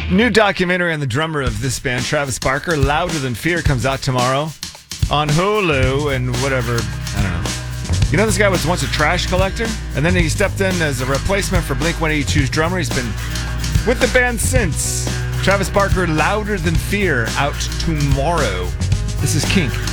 New documentary on the drummer of this band, Travis Barker, Louder Than Fear, comes out tomorrow on Hulu and whatever. I don't know. You know, this guy was once a trash collector, and then he stepped in as a replacement for Blink-182's drummer. He's been with the band since. Travis Barker, Louder Than Fear, out tomorrow. This is Kink.